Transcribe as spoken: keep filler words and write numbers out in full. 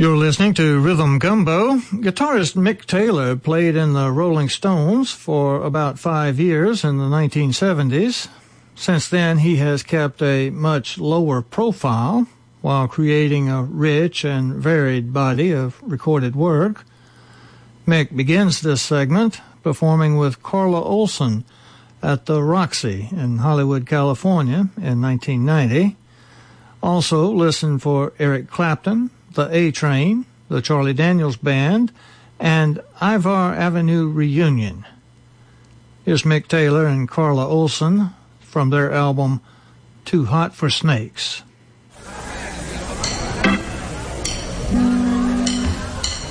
You're listening to Rhythm Gumbo. Guitarist Mick Taylor played in the Rolling Stones for about five years in the nineteen seventies. Since then, he has kept a much lower profile while creating a rich and varied body of recorded work. Mick begins this segment performing with Carla Olson at the Roxy in Hollywood, California in nineteen ninety. Also listen for Eric Clapton, the A-Train, the Charlie Daniels Band, and Ivar Avenue Reunion. Here's Mick Taylor and Carla Olson from their album Too Hot for Snakes.